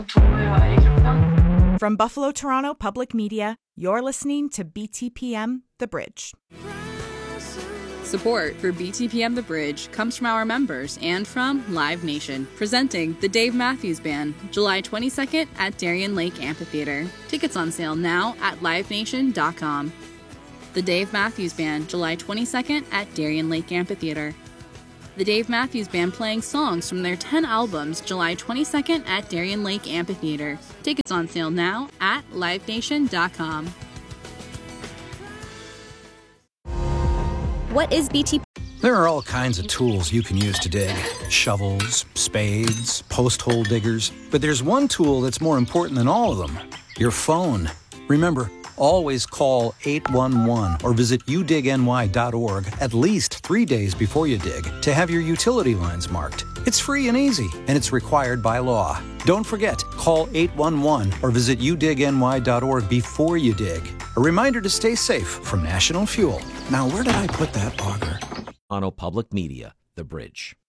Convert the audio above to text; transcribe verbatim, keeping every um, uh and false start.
From Buffalo Toronto Public Media, you're listening to B T P M The Bridge. Support for B T P M The Bridge comes from our members and from Live Nation, presenting the Dave Matthews Band, July twenty-second at Darien Lake Amphitheater. Tickets on sale now at live nation dot com. The Dave Matthews Band, July twenty-second at Darien Lake Amphitheater. The Dave Matthews Band playing songs from their ten albums, July twenty-second at Darien Lake Amphitheater. Tickets on sale now at live nation dot com. What is B T P? There are all kinds of tools you can use to dig. Shovels, spades, post hole diggers. But there's one tool that's more important than all of them. Your phone. Remember, always call eight one one or visit u dig n y dot org at least three days before you dig to have your utility lines marked. It's free and easy, and it's required by law. Don't forget, call eight one one or visit u dig n y dot org before you dig. A reminder to stay safe from National Fuel. Now, where did I put that auger? Toronto Public Media, The Bridge.